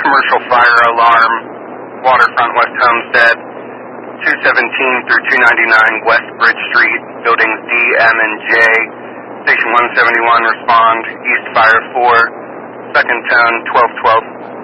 commercial fire alarm, Waterfront West Homestead, 217 through 299 West Bridge Street, buildings D, M, and J. Station 171, respond. East Fire 4, second tone, 1212.